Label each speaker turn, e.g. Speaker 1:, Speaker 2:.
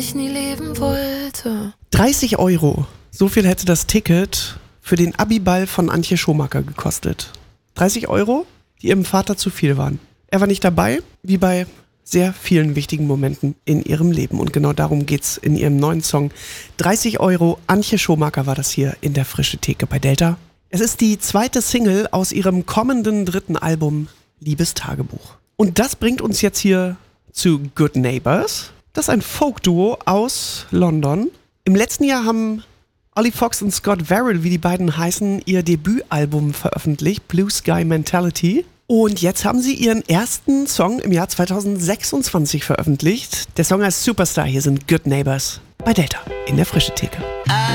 Speaker 1: ich nie leben wollte.
Speaker 2: 30 €. So viel hätte das Ticket für den Abiball von Antje Schumacher gekostet. 30 €, die ihrem Vater zu viel waren. Er war nicht dabei, wie bei sehr vielen wichtigen Momenten in ihrem Leben. Und genau darum geht's in ihrem neuen Song. 30 €, Antje Schumacher war das hier in der Frische Theke bei Delta. Es ist die zweite Single aus ihrem kommenden 3. Album Liebestagebuch. Und das bringt uns jetzt hier zu Good Neighbors. Das ist ein Folk-Duo aus London. Im letzten Jahr haben Ollie Fox und Scott Verrill, wie die beiden heißen, ihr Debütalbum veröffentlicht, Blue Sky Mentality. Und jetzt haben sie ihren ersten Song im Jahr 2026 veröffentlicht. Der Song heißt Superstar. Hier sind Good Neighbors bei Delta in der Frische Theke.